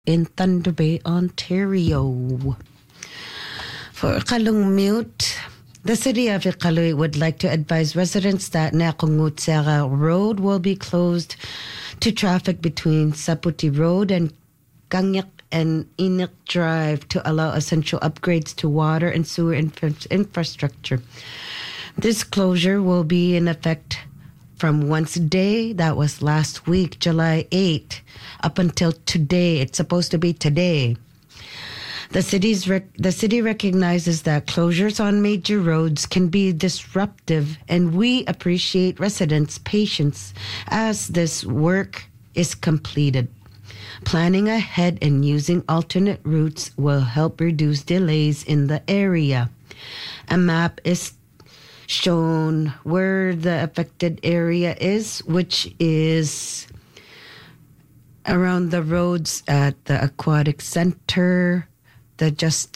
in Thunder Bay, Ontario. For Iqaluit, the city of Iqaluit would like to advise residents that Nakungutsera Road will be closed to traffic between Saputi Road and Kanyak and Inik Drive to allow essential upgrades to water and sewer infrastructure. This closure will be in effect from Wednesday, that was last week, July 8, up until today. It's supposed to be today. The city recognizes that closures on major roads can be disruptive, and we appreciate residents' patience as this work is completed. Planning ahead and using alternate routes will help reduce delays in the area. A map is shown where the affected area is, which is around the roads at the Aquatic Center, the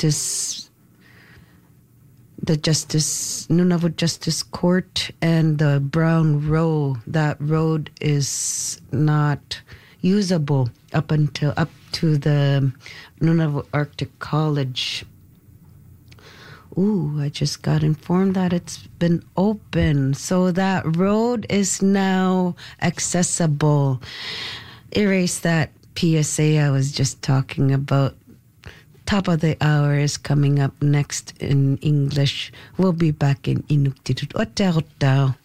Nunavut Justice Court, and the Brown Row. That road is not usable up to the Nunavut Arctic College. Ooh, I just got informed that it's been open. So that road is now accessible. Erase that PSA I was just talking about. Top of the hour is coming up next in English. We'll be back in Inuktitut. Otta.